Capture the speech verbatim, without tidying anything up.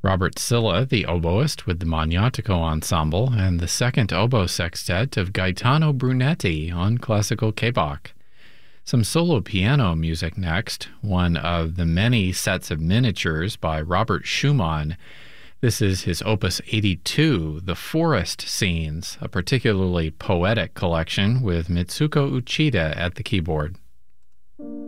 Robert Silla, the oboist with the Magnatico Ensemble, and the second oboe sextet of Gaetano Brunetti on classical K Bach. Some solo piano music next, one of the many sets of miniatures by Robert Schumann. This is his Opus eighty-two, The Forest Scenes, a particularly poetic collection with Mitsuko Uchida at the keyboard.